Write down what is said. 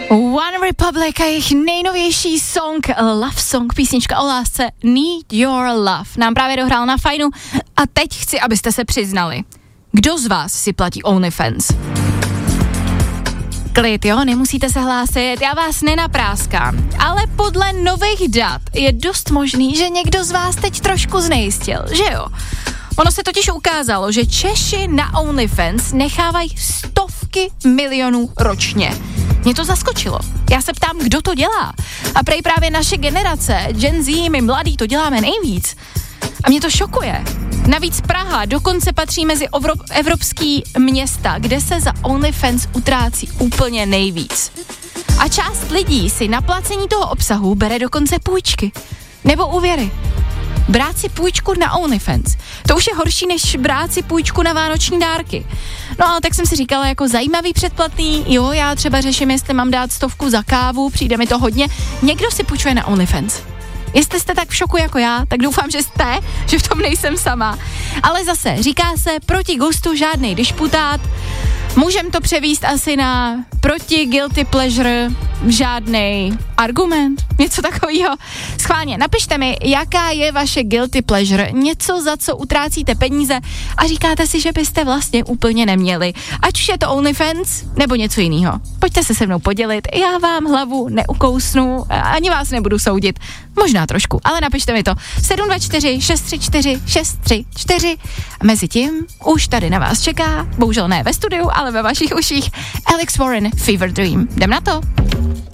One Republic a jejich nejnovější song, love song, písnička o lásce Need Your Love nám právě dohrál na Fajnu a teď chci, abyste se přiznali. Kdo z vás si platí OnlyFans? Klid, jo, nemusíte se hlásit, já vás nenapráskám, ale podle nových dat je dost možný, že někdo z vás teď trošku znejistil, že jo? Ono se totiž ukázalo, že Češi na OnlyFans nechávají stovky milionů ročně. Mě to zaskočilo. Já se ptám, kdo to dělá. A prej právě naše generace, Gen Z, my mladí, to děláme nejvíc. A mě to šokuje. Navíc Praha dokonce patří mezi evropský města, kde se za OnlyFans utrácí úplně nejvíc. A část lidí si na placení toho obsahu bere dokonce půjčky. Nebo úvěry. Brát si půjčku na OnlyFans. To už je horší, než brát si půjčku na vánoční dárky. No ale tak jsem si říkala, jako zajímavý předplatný, jo, já třeba řeším, jestli mám dát 100 za kávu, přijde mi to hodně. Někdo si půjčuje na OnlyFans. Jestli jste tak v šoku jako já, tak doufám, že jste, že v tom nejsem sama. Ale zase, říká se proti gustu žádnej disputát. Můžem to převíst asi na proti guilty pleasure žádnej argument, něco takového. Schválně, napište mi, jaká je vaše guilty pleasure, něco, za co utrácíte peníze a říkáte si, že byste vlastně úplně neměli. Ať už je to OnlyFans nebo něco jiného. Pojďte se mnou podělit, já vám hlavu neukousnu, ani vás nebudu soudit. Možná trošku, ale napište mi to. 724 634 634. Mezitím už tady na vás čeká, bohužel ne ve studiu, ale ve vašich uších, Alex Warren, Fever Dream. Jdem na to.